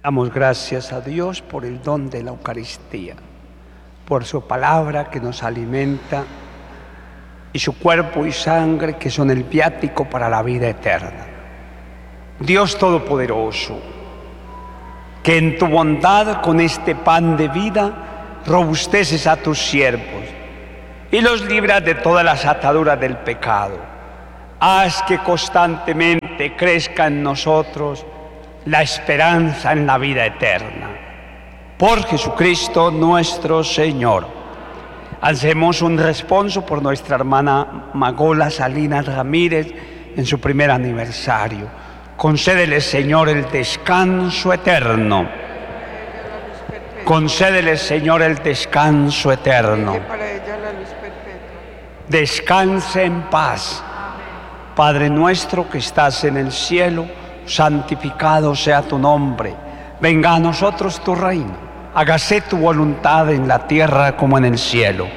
Damos gracias a Dios por el don de la Eucaristía, por su palabra que nos alimenta y su cuerpo y sangre que son el viático para la vida eterna. Dios Todopoderoso, que en tu bondad con este pan de vida robusteces a tus siervos y los libras de todas las ataduras del pecado, haz que constantemente crezca en nosotros la esperanza en la vida eterna. Por Jesucristo nuestro Señor. Hacemos un responso por nuestra hermana Magola Salinas Ramírez en su primer aniversario. Concédele, Señor, el descanso eterno. Concédele, Señor, el descanso eterno. Descanse en paz. Padre nuestro que estás en el cielo, santificado sea tu nombre. Venga a nosotros tu reino. Hágase tu voluntad en la tierra como en el cielo.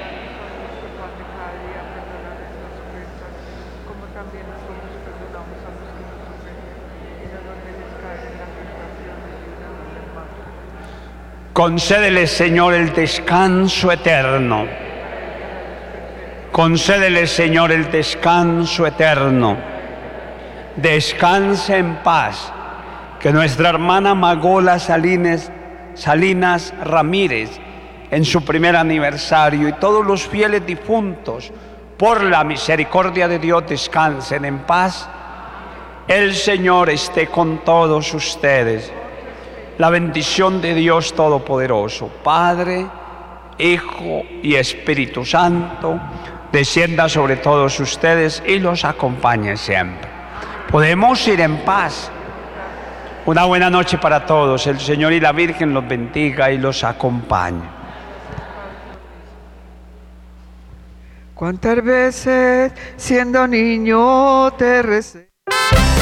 Concédele, Señor, el descanso eterno. Concédele, Señor, el descanso eterno. Descanse en paz. Que nuestra hermana Magola Salinas Ramírez, en su primer aniversario, y todos los fieles difuntos, por la misericordia de Dios, descansen en paz. El Señor esté con todos ustedes. La bendición de Dios Todopoderoso, Padre, Hijo y Espíritu Santo, descienda sobre todos ustedes y los acompañe siempre. Podemos ir en paz. Una buena noche para todos. El Señor y la Virgen los bendiga y los acompañe. ¿Cuántas veces siendo niño te recé?